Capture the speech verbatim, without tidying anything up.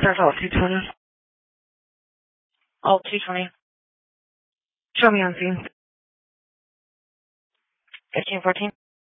starts out two twenty. Oh, two twenty. Show me on scene. fifteen fourteen.